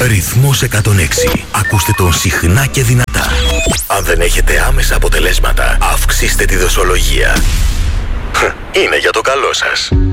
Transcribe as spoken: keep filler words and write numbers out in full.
Ρυθμός εκατόν έξι. Ακούστε τον συχνά και δυνατά. Αν δεν έχετε άμεσα αποτελέσματα, αυξήστε τη δοσολογία. Είναι για το καλό σας.